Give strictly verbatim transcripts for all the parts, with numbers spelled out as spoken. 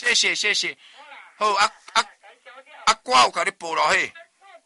谢谢谢谢。好啊啊啊，我有甲你报落去。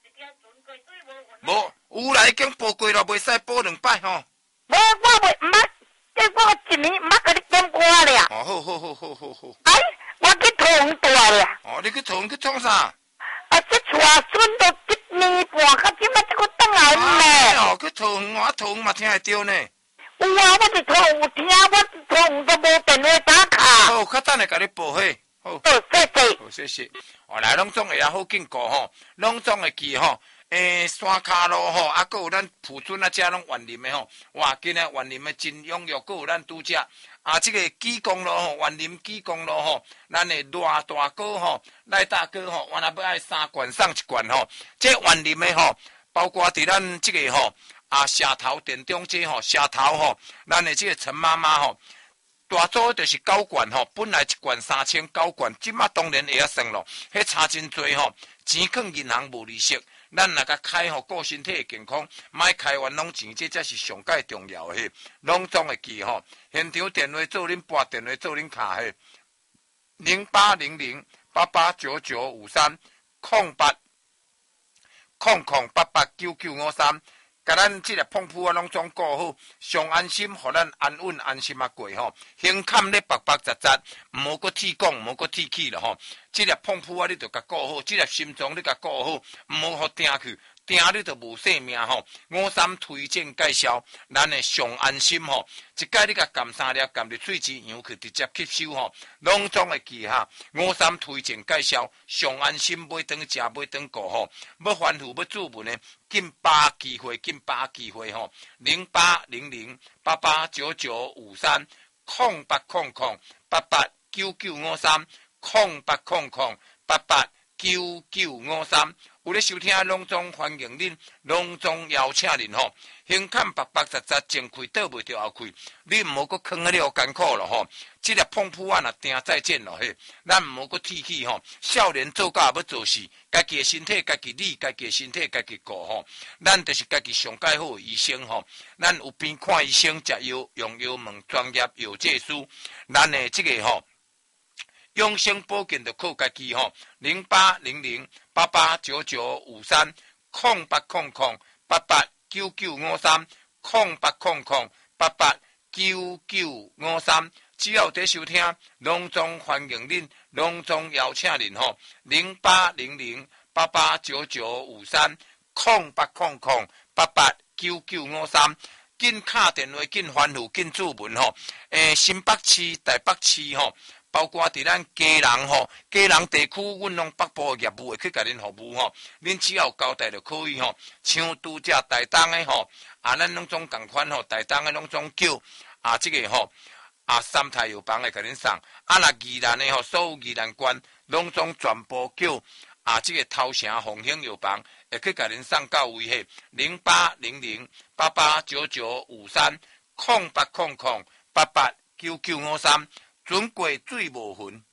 无，有啦，已经报过了，袂使报两摆吼。 无，我袂毋捌，结果一年毋捌甲你点歌了。 哦，好好好好好好。 哎，我去桃园住了。 哦，你去桃园去创啥？ 啊，这娶孙都一年半，到即摆才阁倒来呢。 哦，去桃园，我桃园嘛听会到呢。 有啊，我伫桃园有听，我桃园都无电话打卡。 好，较等下甲你报嘿。好， 好，谢谢。 好，谢谢。哦，来，拢总会啊好经过吼，拢总会记吼。诶，山骹路吼，啊，阁有咱埔村啊，遮拢园林的吼。哇，今日园林的真踴跃，阁有咱拄遮啊，这个基公路吼，园林基公路吼，咱的赖大哥吼，赖大哥吼，原来要爱三罐送一罐吼。这园林的吼，包括伫咱这个吼啊，社头店中街吼，社头吼，咱的这个陈妈妈吼。大组就是九罐吼，本来一罐三千九罐，即马当然会晓算咯，迄差真多吼，钱放银行无利息，咱若甲开吼顾身体健康，莫开冤枉钱，这才是上界重要诶。拢总会记吼，现场电话做恁拨电话做恁卡诶，零八零零八八九九五三空八空空八八九九五三。甲咱即个碰铺啊，拢总顾好，上安心，互咱安稳安心啊过吼。胸坎咧白白杂杂，毋好阁铁讲，毋好阁铁气咯吼。即个碰铺啊，你着甲顾好，即个心脏你甲顾好，毋好互定去，定你着无性命吼。五三推荐介绍，咱诶上安心吼。一摆你甲含三粒，含入喙齿扬去，直接吸收吼。拢总会记哈。五三推荐介绍，上安心买顿食，买顿过吼。要吩咐要注文呢？紧把机会，紧把机会吼，零八零零八八九九五三空八空空八八九九五三空八空空八八九九五三。有咧收听拢总欢迎恁，拢总邀请恁吼。胸坎白白杂杂，前开倒袂着后开，你毋好阁囥喺了艰苦咯吼。即个碰铺啊，若定再见咯嘿，咱毋好阁铁气吼。少年做甲要做事，家己的身体家己理，家己的身体家己顾吼。咱就是家己上介好的医生吼。咱有病看医生，食药用药问专业药剂师。咱的即个吼。养生保健就靠家己吼，零八零零八八九九五三空八空空八八九九五三空八空空八八九九五三。只要在收听，拢总欢迎恁，拢总邀请恁吼，零八零零八八九九五三空八空空八八九九五三。紧打电话，紧吩咐，紧注文吼。诶，新北市、台北市吼。包括伫咱基隆吼，基隆地区，阮拢北部业务会去甲恁服务吼。恁只要有交代就可以吼。像拄则台东的吼，啊，咱拢总共款吼，台东的拢总叫啊，即、這个吼啊，三太药房会甲恁送。啊，若宜兰的吼，所有宜兰县拢总全部叫啊，即、這个头城红兴药房会去甲恁送到位迄零八零零八八九九五三空八空空八八九九五三。准过水无痕。